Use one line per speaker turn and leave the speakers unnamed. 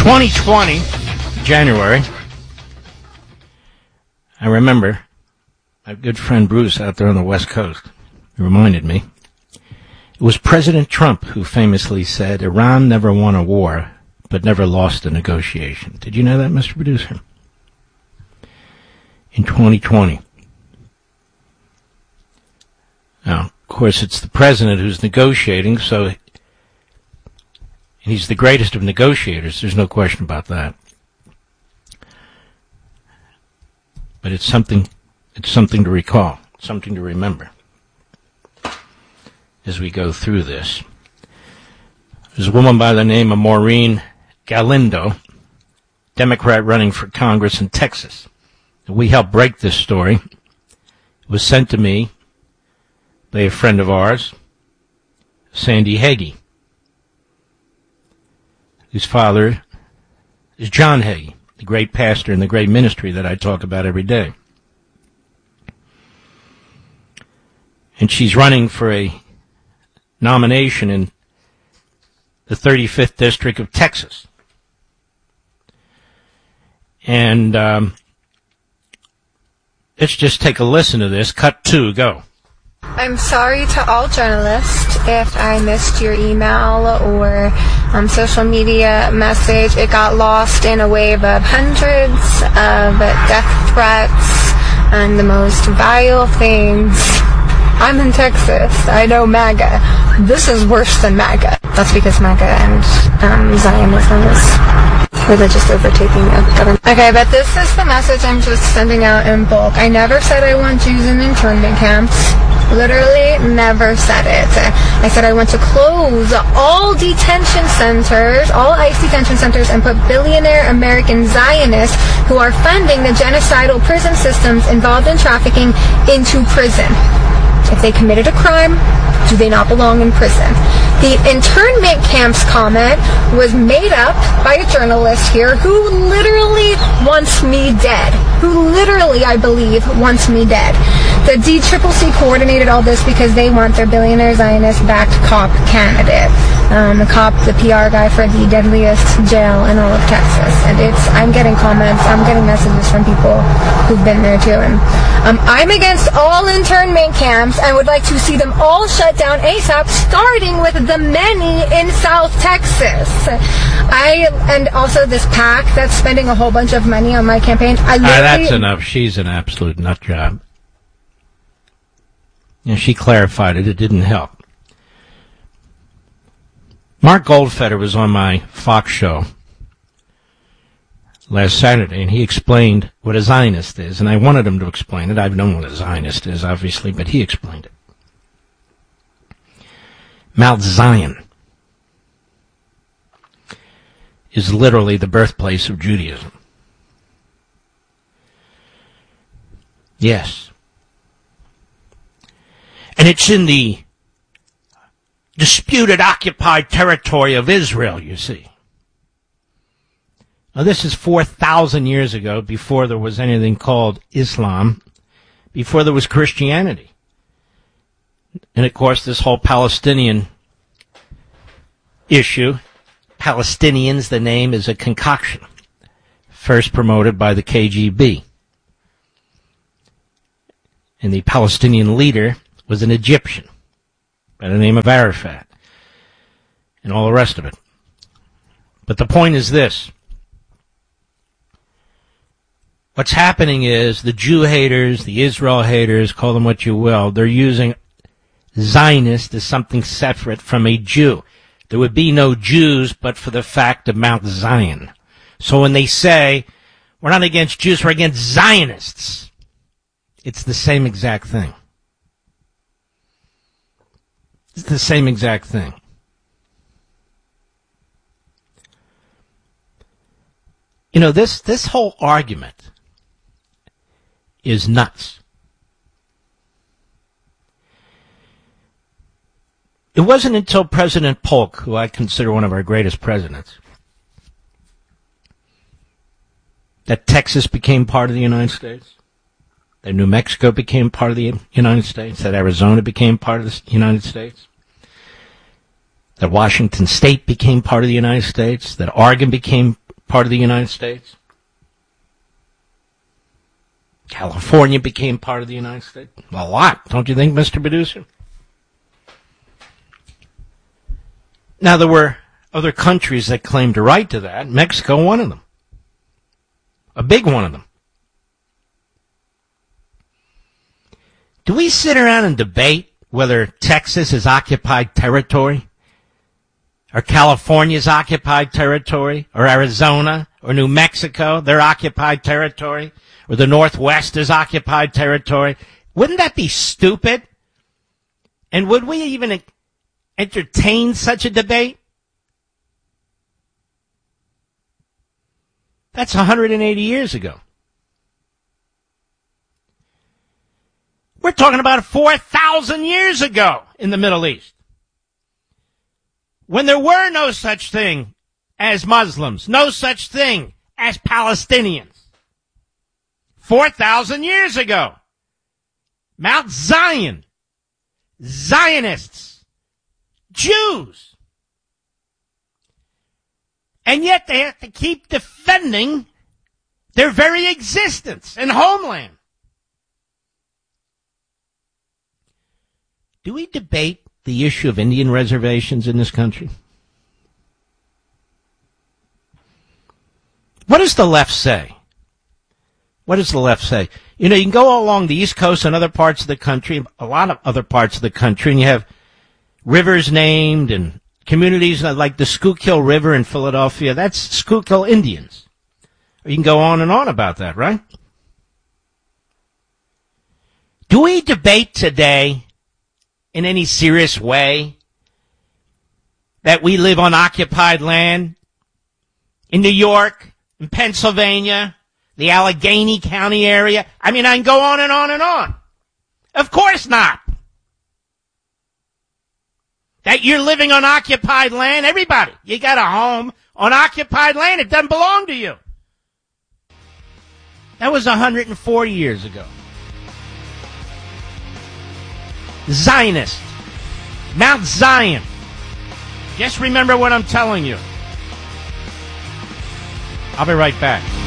2020, January. I remember my good friend Bruce out there on the West Coast. He reminded me. It was President Trump who famously said, Iran never won a war, but never lost a negotiation. Did you know that, Mr. Producer? In 2020. Now, of course, it's the president who's negotiating, so he's the greatest of negotiators. There's no question about that. But it's something to recall, something to remember as we go through this. There's a woman by the name of Maureen Galindo, Democrat running for Congress in Texas. We helped break this story. It was sent to me by a friend of ours, Sandy Hagee, whose father is John Hagee, the great pastor in the great ministry that I talk about every day. And she's running for a nomination in the 35th District of Texas. And let's just take a listen to this. Cut 2, go.
I'm sorry to all journalists if I missed your email or social media message. It got lost in a wave of hundreds of death threats and the most vile things. I'm in Texas. I know MAGA. This is worse than MAGA. That's because MAGA and Zionism is religious overtaking of the government. Okay, but this is the message I'm just sending out in bulk. I never said I want Jews in internment camps. Literally never said it. I said I want to close all detention centers, all ICE detention centers, and put billionaire American Zionists who are funding the genocidal prison systems involved in trafficking into prison. If they committed a crime, do they not belong in prison? The internment camps comment was made up by a journalist here who literally wants me dead. Who literally, I believe, wants me dead. The DCCC coordinated all this because they want their billionaire Zionist-backed cop candidate. The PR guy for the deadliest jail in all of Texas. And I'm getting comments, I'm getting messages from people who've been there too. And I'm against all internment camps and would like to see them all shut down ASAP, starting with the many in South Texas. And also this PAC that's spending a whole bunch of money on my campaign.
That's enough. She's an absolute nut job. And she clarified it. It didn't help. Mark Goldfeder was on my Fox show last Saturday, and he explained what a Zionist is. And I wanted him to explain it. I've known what a Zionist is, obviously, but he explained it. Mount Zion is literally the birthplace of Judaism. Yes. And it's in the disputed occupied territory of Israel, you see. Now, this is 4,000 years ago, before there was anything called Islam, before there was Christianity. And, of course, this whole Palestinian issue, Palestinians, the name is a concoction, first promoted by the KGB. And the Palestinian leader was an Egyptian by the name of Arafat, and all the rest of it. But the point is this. What's happening is the Jew haters, the Israel haters, call them what you will, they're using Zionist as something separate from a Jew. There would be no Jews but for the fact of Mount Zion. So when they say, we're not against Jews, we're against Zionists, it's the same exact thing. It's the same exact thing. You know, this whole argument is nuts. It wasn't until President Polk, who I consider one of our greatest presidents, that Texas became part of the United States, that New Mexico became part of the United States, that Arizona became part of the United States, that Washington State became part of the United States, that Oregon became part of the United States. California became part of the United States. A lot, don't you think, Mr. Producer? Now, there were other countries that claimed a right to that. Mexico, one of them. A big one of them. Do we sit around and debate whether Texas is occupied territory? Or California's occupied territory? Or Arizona? Or New Mexico, their occupied territory? Or the Northwest is occupied territory? Wouldn't that be stupid? And would we even entertain such a debate? That's 180 years ago. We're talking about 4,000 years ago in the Middle East, when there were no such thing as Muslims, no such thing as Palestinians. 4,000 years ago. Mount Zion, Zionists, Jews. And yet they have to keep defending their very existence and homeland. Do we debate the issue of Indian reservations in this country? What does the left say? What does the left say? You know, you can go all along the East Coast and other parts of the country, a lot of other parts of the country, and you have rivers named and communities like the Schuylkill River in Philadelphia. That's Schuylkill Indians. You can go on and on about that, right? Do we debate today in any serious way that we live on occupied land in New York, in Pennsylvania, the Allegheny County area? I mean, I can go on and on and on. Of course not. That you're living on occupied land, everybody, you got a home on occupied land. It doesn't belong to you. That was 140 years ago. Zionist. Mount Zion. Just remember what I'm telling you. I'll be right back.